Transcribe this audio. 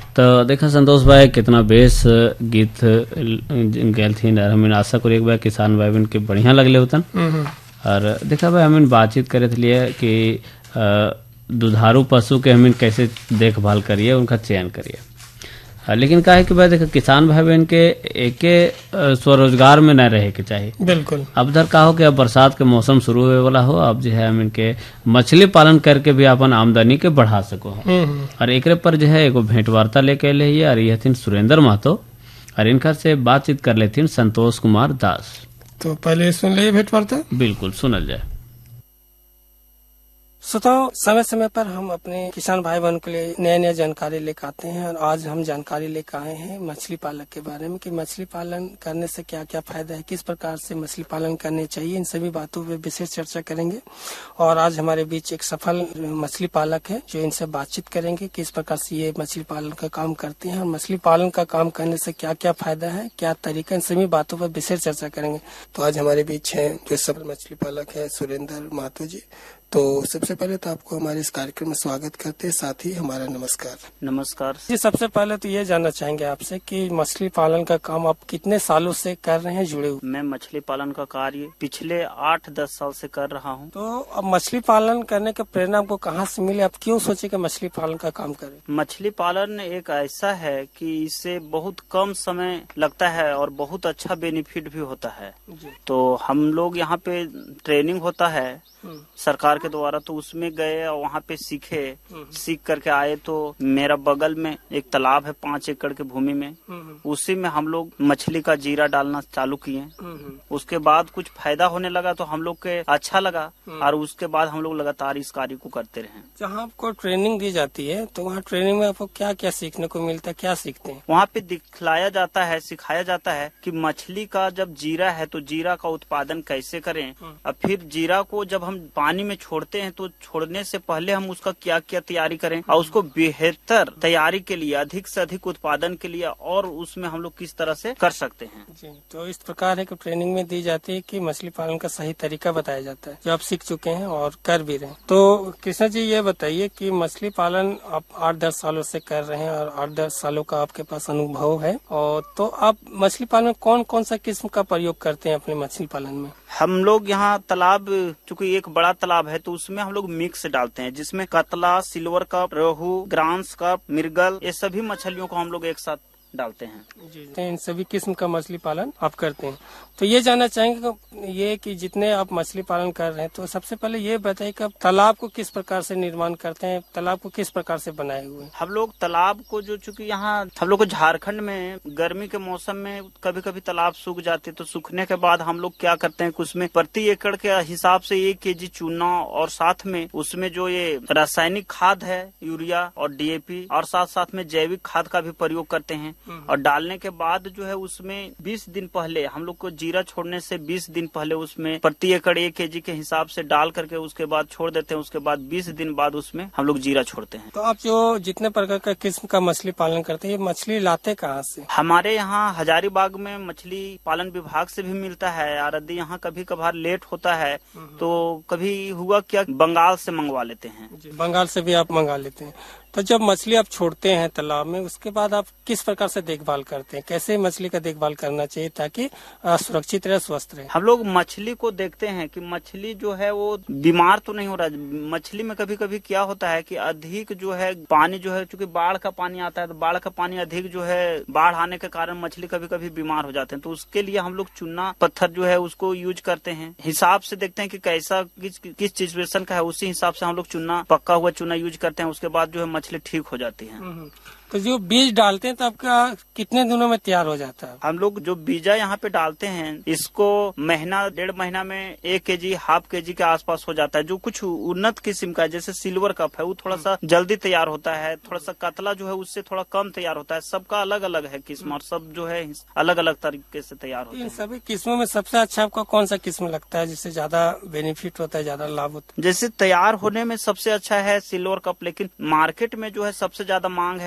तो देखा संतोष भाई कितना बेस गीत गैल थी। हमें आशा करिए भाई किसान भाई बहन के बढ़िया लगले होतन। और देखा भाई हमें बातचीत करे लिए कि दुधारू पशु के हमें कैसे देखभाल करिए, उनका चयन करिए। लेकिन का है कि भाई देखो किसान भाई बहन के एक स्वरोजगार में न रहे के चाहिए। बिल्कुल। अब धर का हो कि अब बरसात के मौसम शुरू होने वाला हो, अब जो है हम इनके मछली पालन करके भी अपन आमदनी के बढ़ा सको। और एक पर जो है एगो भेंट वार्ता लेके अले है और ये थी सुरेंद्र महतो और इनकर से बातचीत कर लेथिन संतोष कुमार दास। तो पहले सुन ले भेंट वार्ता। बिल्कुल सुनल जाए। श्रोताओं, समय समय पर हम अपने किसान भाई बहन के लिए नया नया जानकारी लेकर आते हैं और आज हम जानकारी लेकर आए हैं मछली पालक के बारे में कि मछली पालन करने से क्या क्या फायदा है, किस प्रकार से मछली पालन करने चाहिए, इन सभी बातों पे विशेष चर्चा करेंगे। और आज हमारे बीच एक सफल मछली पालक है जो इनसे बातचीत करेंगे किस प्रकार से ये मछली पालन का काम करते हैं और मछली पालन का काम करने से क्या क्या फायदा है, क्या तरीका, इन सभी बातों पर विशेष चर्चा करेंगे। तो आज हमारे बीच है जो सफल मछली पालक है सुरेंद्र महतो जी। तो सबसे पहले तो आपको हमारे इस कार्यक्रम में स्वागत करते हैं, साथ ही हमारा नमस्कार। नमस्कार जी, सबसे पहले तो ये जानना चाहेंगे आपसे कि मछली पालन का काम आप कितने सालों से कर रहे हैं, जुड़े हुए? मैं मछली पालन का कार्य पिछले 8-10 साल से कर रहा हूँ। तो अब मछली पालन करने का प्रेरणा आपको कहाँ से मिली? आप क्यों सोचे कि मछली पालन का काम करें? मछली पालन एक ऐसा है कि इससे बहुत कम समय लगता है और बहुत अच्छा बेनिफिट भी होता है। तो हम लोग यहाँ पे ट्रेनिंग होता है सरकार के द्वारा, तो उसमें गए और वहाँ पे सीख करके आए। तो मेरा बगल में एक तालाब है 5 एकड़ के भूमि में, उसी में हम लोग मछली का जीरा डालना चालू किए। उसके बाद कुछ फायदा होने लगा तो हम लोग के अच्छा लगा और उसके बाद हम लोग लगातार इस कार्य को करते रहे। जहाँ आपको ट्रेनिंग दी जाती है तो वहाँ ट्रेनिंग में आपको क्या क्या सीखने को मिलता है, क्या सीखते हैं? वहाँ पे दिखलाया जाता है, सिखाया जाता है कि मछली का जब जीरा है तो जीरा का उत्पादन कैसे करें, और फिर जीरा को जब हम पानी में छोड़ते हैं तो छोड़ने से पहले हम उसका क्या क्या तैयारी करें और उसको बेहतर तैयारी के लिए, अधिक से अधिक उत्पादन के लिए और उसमें हम लोग किस तरह से कर सकते हैं। जी, तो इस प्रकार है कि ट्रेनिंग में दी जाती है कि मछली पालन का सही तरीका बताया जाता है जो आप सीख चुके हैं और कर भी रहे हैं। तो कृष्णा जी ये बताइए कि मछली पालन आप 8-10 सालों से कर रहे हैं और 8-10 सालों का आपके पास अनुभव है, और तो आप मछली पालन में कौन कौन सा किस्म का प्रयोग करते हैं अपने मछली पालन में? हम लोग यहाँ तालाब, चूंकि एक बड़ा तालाब है तो उसमें हम लोग मिक्स डालते हैं, जिसमें कतला, सिल्वर कप, रोहू, ग्रांस कप, मिर्गल, ये सभी मछलियों को हम लोग एक साथ डालते हैं। जी, इन सभी किस्म का मछली पालन आप करते हैं। तो ये जानना चाहेंगे ये कि जितने आप मछली पालन कर रहे हैं तो सबसे पहले ये बताइए कि आप तालाब को किस प्रकार से निर्माण करते हैं, तालाब को किस प्रकार से बनाए हुए हैं? हम लोग तालाब को जो, चूंकि यहाँ हम लोग को झारखंड में गर्मी के मौसम में कभी कभी तालाब सूख जाते, तो सूखने के बाद हम लोग क्या करते हैं कि उसमें प्रति एकड़ के हिसाब से 1 kg चूना और साथ में उसमें जो ये रासायनिक खाद है यूरिया और DAP और साथ साथ में जैविक खाद का भी प्रयोग करते हैं। और डालने के बाद जो है उसमें 20 दिन पहले हम लोग को जीरा छोड़ने से 20 दिन पहले उसमें प्रति एकड़ 1 kg के हिसाब से डाल करके उसके बाद छोड़ देते हैं। उसके बाद 20 दिन बाद उसमें हम लोग जीरा छोड़ते हैं। तो आप जो जितने प्रकार का किस्म का मछली पालन करते हैं, ये मछली लाते कहाँ से? हमारे यहाँ हजारीबाग में मछली पालन विभाग से भी मिलता है, और यदि यहाँ कभी कभार लेट होता है तो कभी हुआ क्या बंगाल से मंगवा लेते हैं। बंगाल से भी आप मंगा लेते हैं। तो जब मछली आप छोड़ते हैं तालाब में, उसके बाद आप किस प्रकार से देखभाल करते हैं, कैसे मछली का देखभाल करना चाहिए ताकि सुरक्षित रहे, स्वस्थ रहे? हम लोग मछली को देखते हैं कि मछली जो है वो बीमार तो नहीं हो रहा है। मछली में कभी कभी क्या होता है कि अधिक जो है पानी जो है, चूंकि बाढ़ का पानी आता है तो बाढ़ का पानी अधिक जो है, बाढ़ आने के कारण मछली कभी कभी बीमार हो जाते हैं। तो उसके लिए हम लोग चूना पत्थर जो है उसको यूज करते हैं। हिसाब से देखते हैं कि कैसा किस सिचुएशन का है, उसी हिसाब से हम लोग चूना, पक्का हुआ चूना यूज करते हैं। उसके बाद जो है मछली ठीक हो जाती है। तो जो बीज डालते हैं तो आपका कितने दिनों में तैयार हो जाता है? हम लोग जो बीजा यहाँ पे डालते हैं इसको महीना 1.5 महीना में 1 kg, ½ kg के आसपास हो जाता है। जो कुछ उन्नत किस्म का है जैसे सिल्वर कप है वो थोड़ा सा जल्दी तैयार होता है, थोड़ा सा कतला जो है उससे थोड़ा कम तैयार होता है। सबका अलग अलग है किस्म और सब जो है अलग अलग तरीके से तैयार होते हैं। इन सभी किस्मों में सबसे अच्छा आपको कौन सा किस्म लगता है जिससे ज्यादा बेनिफिट होता है, ज्यादा लाभ होता है? जैसे तैयार होने में सबसे अच्छा है सिल्वर कप, लेकिन मार्केट में जो है सबसे ज्यादा मांग है